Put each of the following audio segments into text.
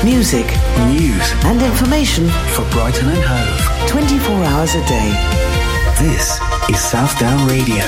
Music, news and information for Brighton and Hove. 24 hours a day. This is South Down Radio.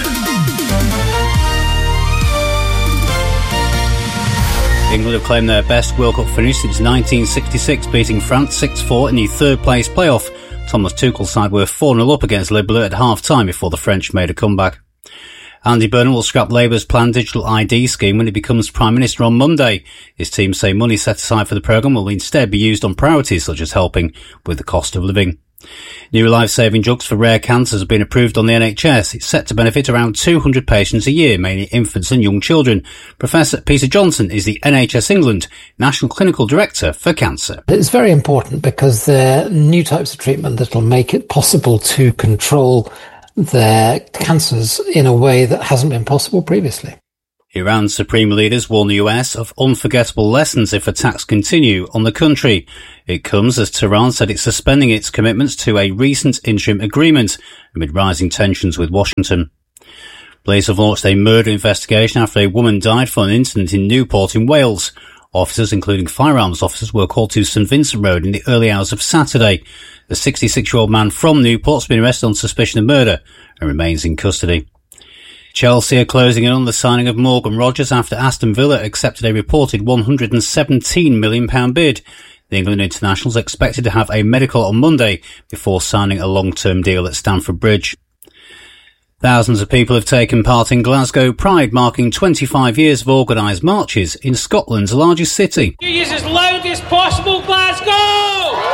England have claimed their best World Cup finish since 1966, beating France 6-4 in the third-place playoff. Thomas Tuchel's side were 4-0 up against Le Bleu at half-time before the French made a comeback. Andy Burnham will scrap Labour's planned digital ID scheme when he becomes Prime Minister on Monday. His team say money set aside for the programme will instead be used on priorities such as helping with the cost of living. New life-saving drugs for rare cancers have been approved on the NHS. It's set to benefit around 200 patients a year, mainly infants and young children. Professor Peter Johnson is the NHS England National Clinical Director for Cancer. It's very important because they're new types of treatment that will make it possible to control their cancers in a way that hasn't been possible previously. Iran's supreme leaders warn the US of unforgettable lessons if attacks continue on the country. It comes as Tehran said it's suspending its commitments to a recent interim agreement amid rising tensions with Washington. Police have launched a murder investigation after a woman died from an incident in Newport in Wales. Officers, including firearms officers, were called to St Vincent Road in the early hours of Saturday. The 66-year-old man from Newport has been arrested on suspicion of murder and remains in custody. Chelsea are closing in on the signing of Morgan Rogers after Aston Villa accepted a reported £117 million bid. The England international is expected to have a medical on Monday before signing a long-term deal at Stamford Bridge. Thousands of people have taken part in Glasgow Pride, marking 25 years of organised marches in Scotland's largest city. Use as loud as possible, Glasgow!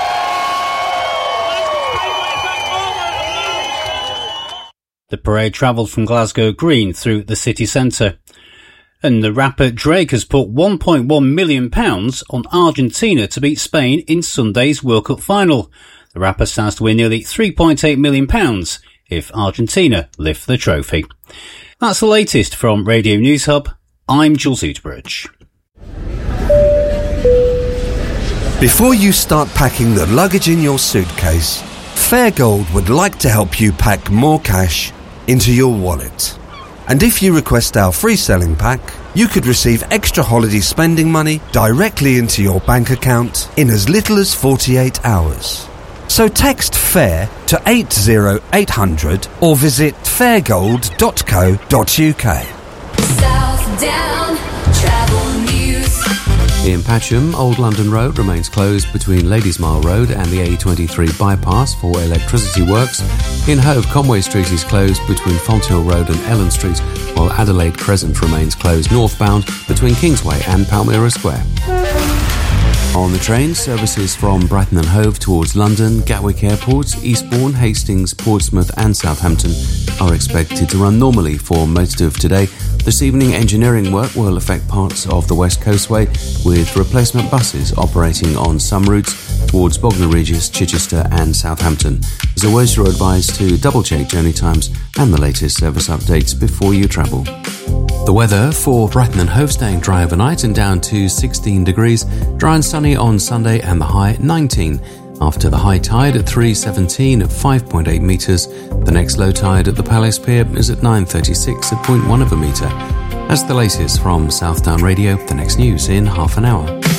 The parade travelled from Glasgow Green through the city centre. And the rapper Drake has put £1.1 million on Argentina to beat Spain in Sunday's World Cup final. The rapper stands to win nearly £3.8 million if Argentina lift the trophy. That's the latest from Radio News Hub. I'm Jules Utbridge. Before you start packing the luggage in your suitcase, Fairgold would like to help you pack more cash into your wallet. And if you request our free selling pack, you could receive extra holiday spending money directly into your bank account in as little as 48 hours. So text FAIR to 80800 or visit fairgold.co.uk. South Down Travel News. In Patcham, Old London Road remains closed between Ladies Mile Road and the A23 bypass for electricity works. In Hove, Conway Street is closed between Fonthill Road and Ellen Street, while Adelaide Crescent remains closed northbound between Kingsway and Palmyra Square. On the train, services from Brighton and Hove towards London, Gatwick Airport, Eastbourne, Hastings, Portsmouth and Southampton are expected to run normally for most of today. This evening, engineering work will affect parts of the West Coastway, with replacement buses operating on some routes towards Bognor Regis, Chichester and Southampton. As always, you're advised to double-check journey times and the latest service updates before you travel. The weather for Brighton and Hove staying dry overnight and down to 16 degrees, dry and sunny on Sunday and the high 19. After the high tide at 3:17 at 5.8 metres, the next low tide at the Palace Pier is at 9:36 at 0.1 of a metre. That's the latest from Southdown Radio. The next news in half an hour.